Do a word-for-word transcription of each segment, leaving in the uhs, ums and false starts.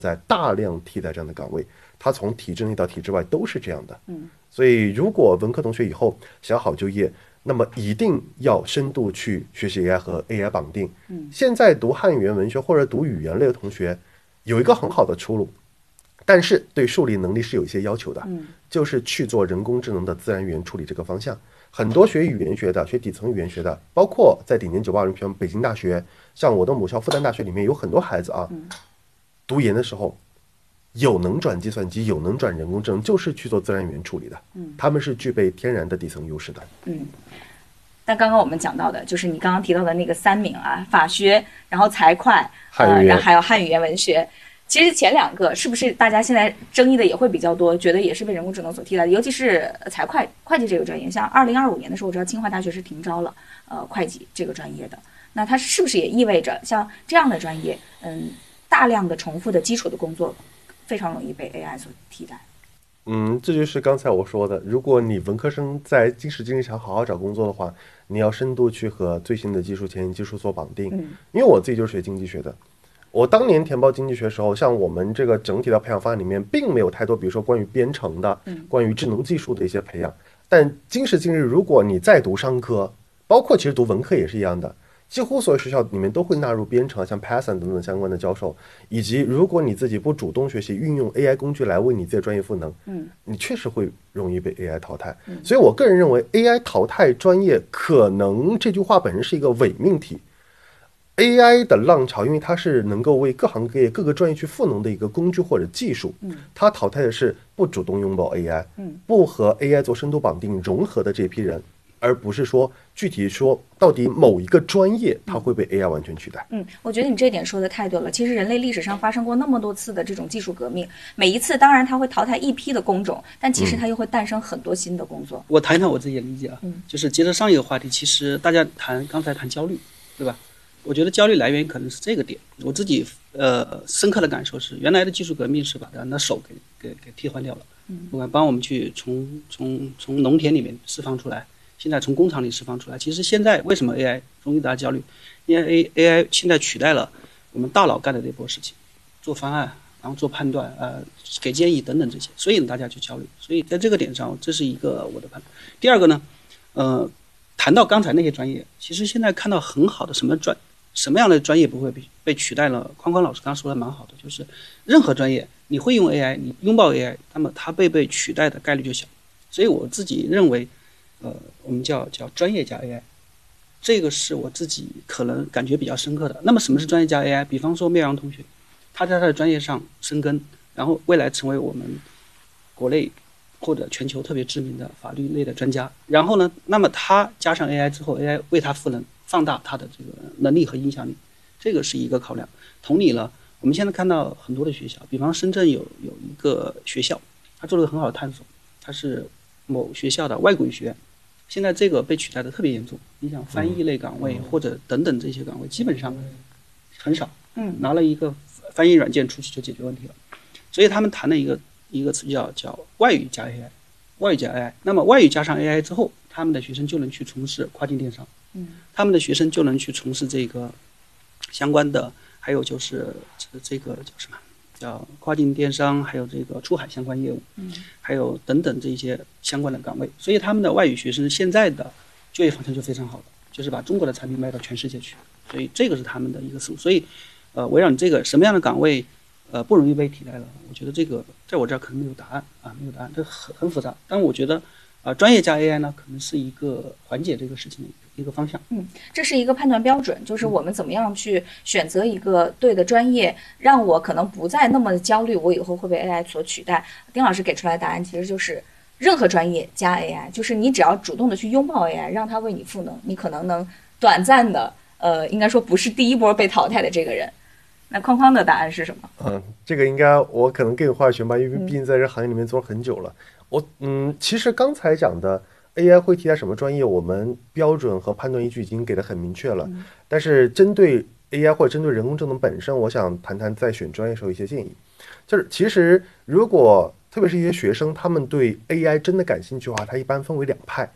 在大量替代这样的岗位，它从体制内到体制外都是这样的。 嗯， 所以如果文科同学以后想好就业，那么一定要深度去学习 A I 和 A I 绑定。 嗯， 现在读汉语言文学或者读语言类的同学有一个很好的出路，但是对数理能力是有一些要求的， 嗯， 就是去做人工智能的自然语言处理这个方向。很多学语言学的、学底层语言学的，包括在顶尖九八五零北京大学，像我的母校复旦大学里面有很多孩子啊， 嗯， 读研的时候有能转计算机，有能转人工智能，就是去做自然语言处理的。 嗯， 他们是具备天然的底层优势的。 嗯。但刚刚我们讲到的，就是你刚刚提到的那个三名啊，法学，然后财会，呃，然后还有汉语言文学。其实前两个是不是大家现在争议的也会比较多，觉得也是被人工智能所替代的？尤其是财会会计这个专业，像二零二五年的时候，我知道清华大学是停招了呃会计这个专业的。那它是不是也意味着像这样的专业，嗯，大量的重复的基础的工作，非常容易被 A I 所替代？ 嗯，这就是刚才我说的，如果你文科生在今时今日想好好找工作的话，你要深度去和最新的技术、前沿技术做绑定。 嗯， 因为我自己就是学经济学的，我当年填报经济学的时候，像我们这个整体的培养方案里面，并没有太多，比如说关于编程的、关于智能技术的一些培养。但今时今日，如果你再读商科，包括其实读文科也是一样的，几乎所有学校里面都会纳入编程，像 Python 等等相关的教授，以及如果你自己不主动学习，运用 A I 工具来为你自己的专业赋能， 嗯， 你确实会容易被 A I 淘汰。所以我个人认为 A I 淘汰专业，可能这句话本身是一个伪命题。A I 的浪潮，因为它是能够为各行各业、各个专业去赋能的一个工具或者技术，它淘汰的是不主动拥抱 A I，不和 A I 做深度绑定融合的这批人，而不是说具体说到底某一个专业它会被 A I 完全取代。 嗯，我觉得你这点说的太对了。其实人类历史上发生过那么多次的这种技术革命，每一次当然它会淘汰一批的工种，但其实它又会诞生很多新的工作。 嗯、我谈一谈我自己的理解啊，嗯、就是接着上一个话题，其实大家谈刚才谈焦虑，对吧？我觉得焦虑来源可能是这个点。我自己呃深刻的感受是，原来的技术革命是把人的手给给给替换掉了，嗯，不管帮我们去从从从农田里面释放出来，现在从工厂里释放出来。其实现在为什么 A I 容易大家焦虑？因为 A A I 现在取代了我们大脑干的这波事情，做方案，然后做判断，呃，给建议等等这些，所以大家就焦虑。所以在这个点上，这是一个我的判断。第二个呢，呃，谈到刚才那些专业，其实现在看到很好的什么专。什么样的专业不会被被取代了？框框老师刚刚说的蛮好的，就是任何专业你会用 A I， 你拥抱 A I， 那么它被被取代的概率就小。所以我自己认为，呃，我们叫叫专业加 A I， 这个是我自己可能感觉比较深刻的。那么什么是专业加 A I？ 比方说妙阳同学，他在他的专业上深耕，然后未来成为我们国内或者全球特别知名的法律类的专家。然后呢，那么他加上 A I 之后 ，A I 为他赋能。放大他的这个能力和影响力，这个是一个考量。同理呢，我们现在看到很多的学校，比方深圳有有一个学校，他做了个很好的探索，它是某学校的外国语学院，现在这个被取代的特别严重。你想翻译类岗位或者等等这些岗位，基本上很少，嗯，拿了一个翻译软件出去就解决问题了。所以他们谈了一个一个词叫叫外语加 A I， 外语加 A I。那么外语加上 A I 之后，他们的学生就能去从事跨境电商。嗯，他们的学生就能去从事这个相关的，还有就是这个叫什么，叫跨境电商，还有这个出海相关业务，嗯，还有等等这些相关的岗位。所以他们的外语学生现在的就业方向就非常好了，就是把中国的产品卖到全世界去。所以这个是他们的一个思路。所以，呃，围绕你这个什么样的岗位，呃，不容易被替代了，我觉得这个在我这儿可能没有答案啊，没有答案，这很很复杂。但我觉得。啊、呃，专业加 A I 呢，可能是一个缓解这个事情的一个方向。 嗯，这是一个判断标准，就是我们怎么样去选择一个对的专业，让我可能不再那么焦虑，我以后会被 A I 所取代。丁老师给出来的答案其实就是任何专业加 A I， 就是你只要主动的去拥抱 A I， 让它为你赋能，你可能能短暂的，呃，应该说不是第一波被淘汰的这个人。那框框的答案是什么？ 嗯，这个应该我可能更有话语权吧，因为毕竟在这行业里面做了很久了。嗯我嗯，其实刚才讲的 A I 会替代什么专业，我们标准和判断依据已经给得很明确了。嗯、但是针对 A I 或者针对人工智能本身，我想谈谈在选专业时候一些建议。就是其实如果特别是一些学生，他们对 A I 真的感兴趣的话，它一般分为两派。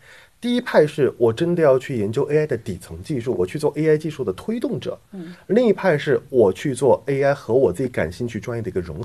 第一派是我真的要去研究 A I 的底层技术，我去做 A I 技术的推动者。嗯，另一派是我去做 A I 和我自己感兴趣专业的一个融合。